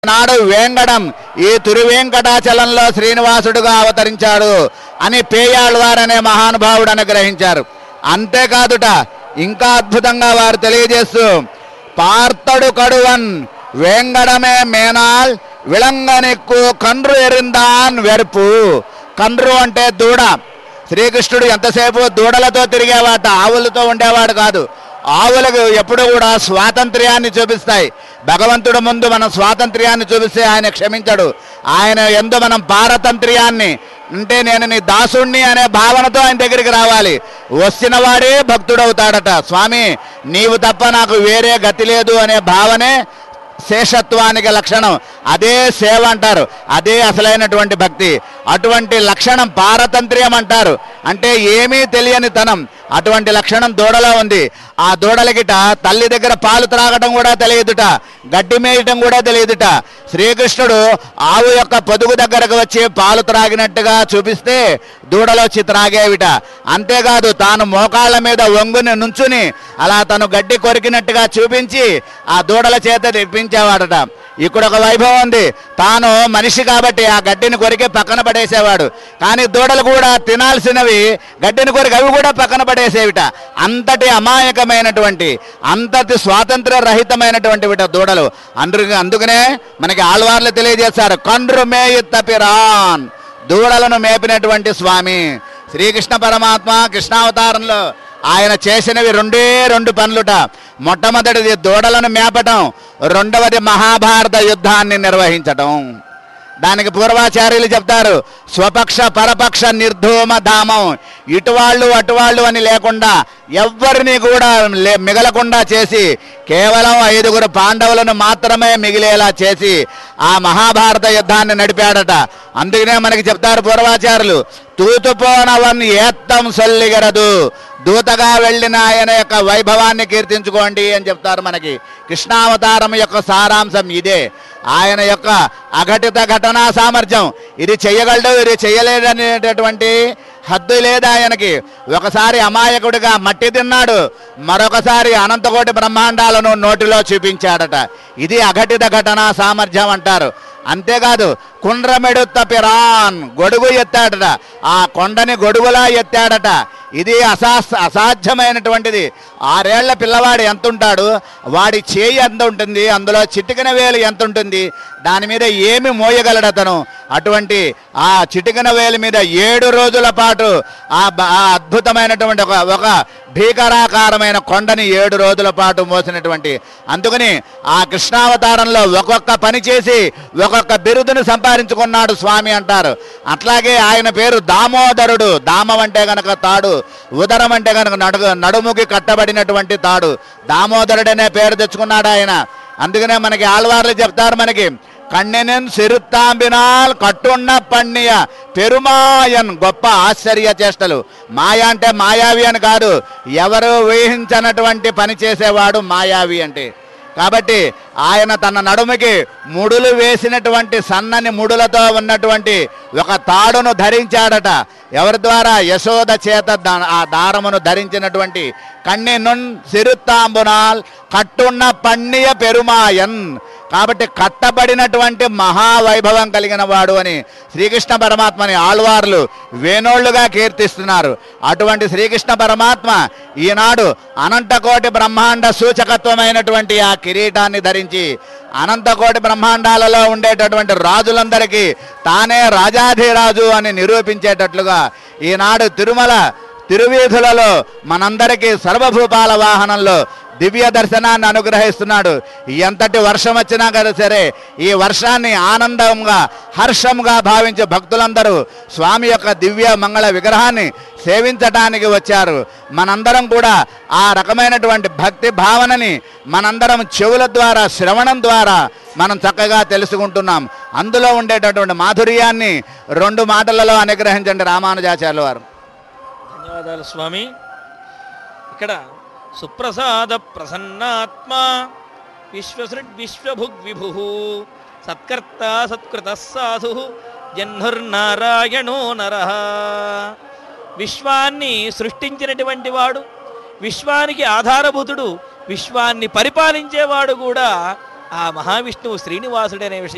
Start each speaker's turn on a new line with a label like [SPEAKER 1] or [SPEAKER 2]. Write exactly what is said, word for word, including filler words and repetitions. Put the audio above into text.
[SPEAKER 1] నాడు వేంగడం ఈ తిరువేంకటాచలంలో శ్రీనివాసుడుగా అవతరించాడు అని పేయాళ్వారనే మహానుభావుడు అనుగ్రహించారు. అంతేకాదుట ఇంకా అద్భుతంగా వారు తెలియజేస్తూ పార్తడు కడువన్ వేంగడమే మేనాల్ విలంగనెక్కు కండ్రు ఎరిందాన్ వెర్పు. కండ్రు అంటే దూడ. శ్రీకృష్ణుడు ఎంతసేపు దూడలతో తిరిగేవాట, ఆవులతో ఉండేవాడు కాదు. ఆవులకు ఎప్పుడు కూడా స్వాతంత్ర్యాన్ని చూపిస్తాయి. భగవంతుడు ముందు మనం స్వాతంత్ర్యాన్ని చూపిస్తే ఆయన క్షమించడు. ఆయన ఎందు మనం పారతంత్ర్యాన్ని అంటే నేను నీ దాసుణ్ణి అనే భావనతో ఆయన దగ్గరికి రావాలి. వచ్చిన వాడే భక్తుడవుతాడట. స్వామి నీవు తప్ప నాకు వేరే గతి లేదు అనే భావనే శేషత్వానికి లక్షణం. అదే సేవ అంటారు, అదే అసలైనటువంటి భక్తి. అటువంటి లక్షణం పారతంత్ర్యం అంటారు. అంటే ఏమీ తెలియని తనం, అటువంటి లక్షణం దూడలో ఉంది. ఆ దూడలకిట తల్లి దగ్గర పాలు త్రాగటం కూడా తెలియదుట, గడ్డి మేయటం కూడా తెలియదుట. శ్రీకృష్ణుడు ఆవు యొక్క పొదుగు దగ్గరకు వచ్చి పాలు త్రాగినట్టుగా చూపిస్తే దూడలో వచ్చి త్రాగేవిట. అంతేకాదు తాను మోకాళ్ళ మీద వంగుని నుంచుని అలా తను గడ్డి కొరికినట్టుగా చూపించి ఆ దూడల చేత తెప్పించేవాడట. ఇక్కడ ఒక వైభవం ఉంది. తాను మనిషి కాబట్టి ఆ గడ్డిని కొరికి పక్కన పడేసేవాడు. కానీ దూడలు కూడా తినాల్సినవి గడ్డిని కొరికి అవి కూడా పక్కన పడేసేవిట. అంతటి అమాయకమైనటువంటి అంతటి స్వాతంత్ర రహితమైనటువంటి విట దూడలు. అందు అందుకనే మనకి ఆళ్వార్లు తెలియజేశారు, కండ్రు మేయి తపిరాన్, దూడలను మేపినటువంటి స్వామి శ్రీకృష్ణ పరమాత్మ. కృష్ణావతారంలో ఆయన చేసినవి రెండే రెండు పనులుట. మొట్టమొదటిది దూడలను మేపటం, రెండవది మహాభారత యుద్ధాన్ని నిర్వహించటం. దానికి పూర్వాచార్యులు చెప్తారు, స్వపక్ష పరపక్ష నిర్ధూమ ధామం. ఇటువాళ్ళు అటువాళ్ళు అని లేకుండా ఎవ్వరిని కూడా మిగలకుండా చేసి కేవలం ఐదుగురు పాండవులను మాత్రమే మిగిలేలా చేసి ఆ మహాభారత యుద్ధాన్ని నడిపాడట. అందుకనే మనకి చెప్తారు పూర్వాచారులు, తూతుపోనవన్ ఏత్తం సొల్లిగరదు, దూతగా వెళ్ళిన ఆయన యొక్క వైభవాన్ని కీర్తించుకోండి అని చెప్తారు. మనకి కృష్ణావతారం యొక్క సారాంశం ఇదే. ఆయన యొక్క అఘటిత ఘటనా సామర్థ్యం. ఇది చెయ్యగలడు, ఇది చెయ్యలేదనేటటువంటి హద్దు లేదు ఆయనకి. ఒకసారి అమాయకుడిగా మట్టి తిన్నాడు, మరొకసారి అనంతకోటి బ్రహ్మాండాలను నోటిలో చూపించాడట. ఇది అఘటిత ఘటనా సామర్థ్యం అంటారు. అంతేకాదు కుండ్రమెడు తపిరాన్, గొడుగు ఎత్తాడట. ఆ కొండని గొడుగులా ఎత్తాడట. ఇది అసా అసాధ్యమైనటువంటిది. ఆరేళ్ల పిల్లవాడు ఎంత ఉంటాడు, వాడి చేయి ఎంత ఉంటుంది, అందులో చిటికిన వేలు ఎంత ఉంటుంది, దాని మీద ఏమి మోయగలడు అతను. అటువంటి ఆ చిటికిన వేలు మీద ఏడు రోజుల పాటు ఆ అద్భుతమైనటువంటి ఒక ఒక భీకరాకారమైన కొండని ఏడు రోజుల పాటు మోసినటువంటి. అందుకని ఆ కృష్ణావతారంలో ఒక్కొక్క పని చేసి ఒక్కొక్క బిరుదును సంపాదించుకున్నాడు స్వామి అంటారు. అట్లాగే ఆయన పేరు దామోదరుడు. దామం అంటే గనక తాడు, ఉదరం అంటే కనుక నడుగు నడుముకి కట్టబడినటువంటి తాడు. దామోదరుడనే పేరు తెచ్చుకున్నాడు ఆయన. అందుకనే మనకి ఆళ్వార్లు చెప్తారు, మనకి కన్నెనెన్ సిరుత్తాంబినాల్ కట్టున్న పణ్య పెరుమాయన్, గొప్ప ఆశ్చర్య చేష్టలు. మాయ అంటే మాయావి అని కాదు, ఎవరు ఊహించనటువంటి పని చేసేవాడు మాయావి అంటే. కాబట్టి ఆయన తన నడుముకి ముడులు వేసినటువంటి సన్నని ముడులతో ఉన్నటువంటి ఒక తాడును ధరించాడట. ఎవరి ద్వారా? యశోద చేత ఆ దారమును ధరించినటువంటి కన్నె నున్ సిరుత్తాంబునాల్ కట్టున్న పణ్య పెరుమాయన్. కాబట్టి కట్టబడినటువంటి మహావైభవం కలిగిన వాడు అని శ్రీకృష్ణ పరమాత్మని ఆళ్వార్లు వేణోళ్లుగా కీర్తిస్తున్నారు. అటువంటి శ్రీకృష్ణ పరమాత్మ ఈనాడు అనంతకోటి బ్రహ్మాండ సూచకత్వమైనటువంటి ఆ కిరీటాన్ని ధరించి అనంతకోటి బ్రహ్మాండాలలో ఉండేటటువంటి రాజులందరికీ తానే రాజాధిరాజు అని నిరూపించేటట్లుగా ఈనాడు తిరుమల తిరువీధులలో మనందరికీ సర్వభూపాల వాహనంలో దివ్య దర్శనాన్ని అనుగ్రహిస్తున్నాడు. ఎంతటి వర్షం వచ్చినా కదా సరే ఈ వర్షాన్ని ఆనందంగా హర్షంగా భావించే భక్తులందరూ స్వామి యొక్క దివ్య మంగళ విగ్రహాన్ని సేవించటానికి వచ్చారు. మనందరం కూడా ఆ రకమైనటువంటి భక్తి భావనని మనందరం చెవుల ద్వారా శ్రవణం ద్వారా మనం చక్కగా తెలుసుకుంటున్నాం. అందులో ఉండేటటువంటి మాధుర్యాన్ని రెండు మాటలలో అనుగ్రహించండి రామానుజాచార్యుల వారు.
[SPEAKER 2] ధన్యవాదాలు స్వామి. ఇక్కడ సుప్రసాద ప్రసన్నాత్మ విశ్వసృడ్ విశ్వభుగ్ విభు సత్కర్త సత్కృత సాధు జహ్నుర్నారాయణో నరః. విశ్వాన్ని సృష్టించినటువంటి వాడు, విశ్వానికి ఆధారభూతుడు, విశ్వాన్ని పరిపాలించేవాడు కూడా ఆ మహావిష్ణువు శ్రీనివాసుడనే విషయం